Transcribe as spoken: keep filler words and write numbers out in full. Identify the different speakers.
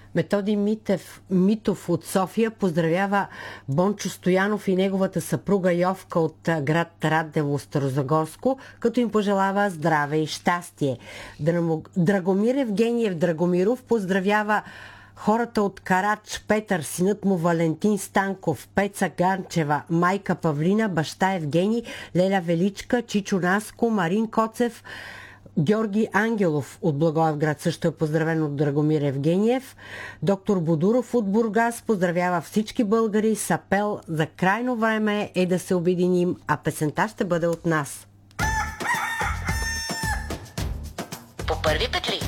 Speaker 1: Методи Митев, Митов от София поздравява Бончо Стоянов и неговата съпруга Йовка от град Раднево, Старозагорско, като им пожелава здраве и щастие. Драгомир Евгениев Драгомиров поздравява хората от Карач, Петър, синът му Валентин Станков, Пеца Ганчева, майка Павлина, баща Евгений, Леля Величка, Чичо Наско, Марин Коцев, Георги Ангелов от Благоевград също е поздравен от Драгомир Евгениев. Доктор Бодуров от Бургас поздравява всички българи с апел за крайно време е да се обединим, а песента ще бъде от нас.
Speaker 2: По първи петли.